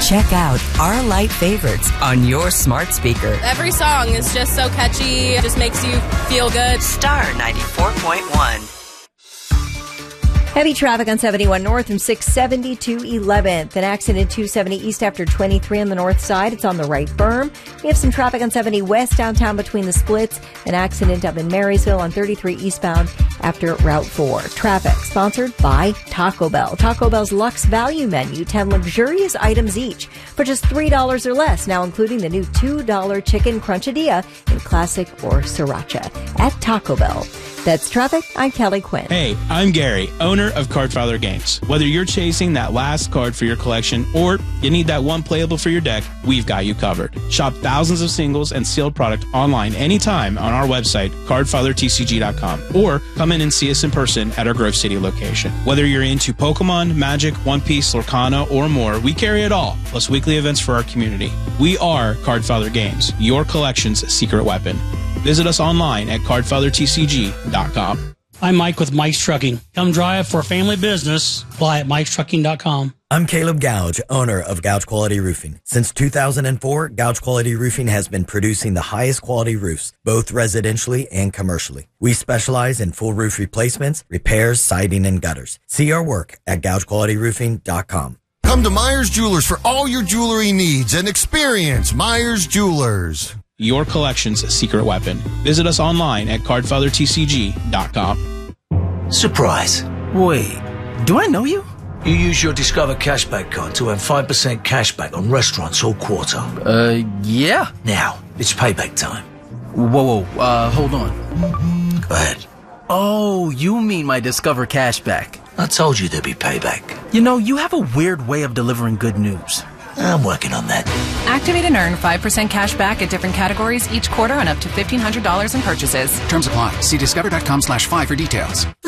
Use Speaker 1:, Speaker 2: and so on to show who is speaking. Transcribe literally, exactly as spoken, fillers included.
Speaker 1: Check out our light favorites on your smart speaker.
Speaker 2: Every song is just so catchy. It just makes you feel good.
Speaker 1: Star ninety-four point one.
Speaker 3: Heavy traffic on seventy-one north from six seventy to eleventh. An accident two seventy east after twenty-three on the north side. It's on the right berm. We have some traffic on seventy west downtown between the splits. An accident up in Marysville on thirty-three eastbound after Route four. Traffic sponsored by Taco Bell. Taco Bell's Luxe Value Menu. ten luxurious items each for just three dollars or less. Now including the new two dollar Chicken Crunchadilla in Classic or Sriracha at Taco Bell. That's traffic. I'm Kelly Quinn.
Speaker 4: Hey, I'm Gary, owner of Cardfather Games. Whether you're chasing that last card for your collection or you need that one playable for your deck, we've got you covered. Shop thousands of singles and sealed product online anytime on our website, card father t c g dot com, or come in and see us in person at our Grove City location. Whether you're into Pokemon, Magic, One Piece, Lorcana, or more, we carry it all, plus weekly events for our community. We are Cardfather Games, your collection's secret weapon. Visit us online at card father t c g dot com.
Speaker 5: I'm Mike with Mike's Trucking. Come drive for family business. Apply at mikes trucking dot com.
Speaker 6: I'm Caleb Gouge, owner of Gouge Quality Roofing. Since two thousand four, Gouge Quality Roofing has been producing the highest quality roofs, both residentially and commercially. We specialize in full roof replacements, repairs, siding, and gutters. See our work at gouge quality roofing dot com.
Speaker 7: Come to Myers Jewelers for all your jewelry needs and experience Myers Jewelers.
Speaker 4: Your collection's secret weapon. Visit us online at card father t c g dot com.
Speaker 8: Surprise.
Speaker 9: Wait, do I know you?
Speaker 8: You use your Discover Cashback card to earn five percent cashback on restaurants all quarter.
Speaker 9: Uh, yeah.
Speaker 8: Now, it's payback time.
Speaker 9: Whoa, whoa, uh, hold on.
Speaker 8: Go ahead.
Speaker 9: Oh, you mean my Discover Cashback.
Speaker 8: I told you there'd be payback.
Speaker 9: You know, you have a weird way of delivering good news.
Speaker 8: I'm working on that.
Speaker 10: Activate and earn five percent cash back at different categories each quarter on up to fifteen hundred dollars in purchases.
Speaker 11: Terms apply. See discover dot com slash five for details.